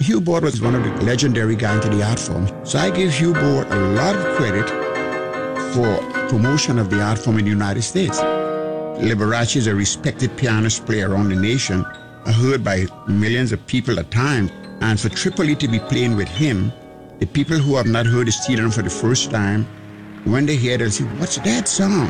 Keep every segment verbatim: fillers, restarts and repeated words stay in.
Hugh Bort was one of the legendary guys into the art form. So I give Hugh Bort a lot of credit for promotion of the art form in the United States. Liberace is a respected pianist player around the nation, heard by millions of people at times. And for Triple E to be playing with him, the people who have not heard the steel drum for the first time, when they hear it, they'll say, what's that song?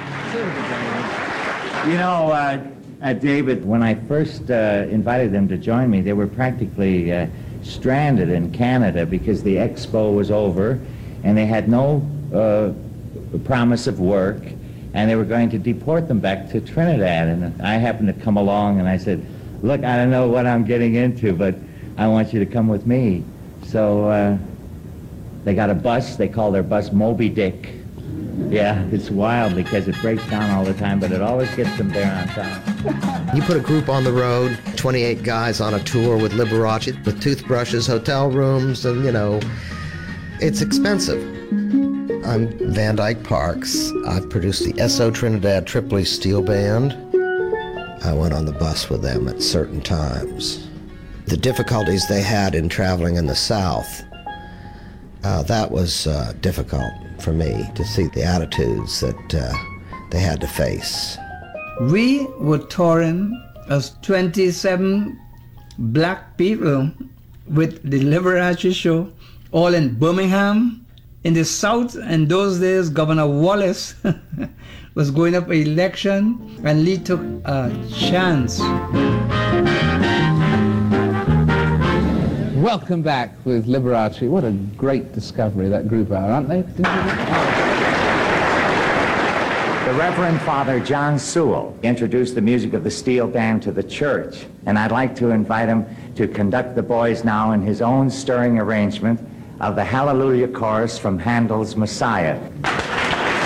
You know, uh, uh, David, when I first uh, invited them to join me, they were practically uh, stranded in Canada because the expo was over and they had no uh, promise of work, and they were going to deport them back to Trinidad. And I happened to come along and I said, look, I don't know what I'm getting into, but I want you to come with me. So uh, they got a bus. They call their bus Moby Dick. Yeah, it's wild because it breaks down all the time, but it always gets them there on time. You put a group on the road, twenty-eight guys on a tour with Liberace, with toothbrushes, hotel rooms, and, you know, it's expensive. I'm Van Dyke Parks. I've produced the S O Trinidad Tripoli Steel Band. I went on the bus with them at certain times. The difficulties they had in traveling in the South, uh, that was uh, difficult for me to see the attitudes that uh, they had to face. We were touring as twenty-seven black people with the Liberace show, all in Birmingham. In the South, in those days, Governor Wallace was going up for election, and Lee took a chance. Welcome back with Liberace. What a great discovery that group are, aren't they? The Reverend Father John Sewell introduced the music of the steel band to the church, and I'd like to invite him to conduct the boys now in his own stirring arrangement of the Hallelujah Chorus from Handel's Messiah.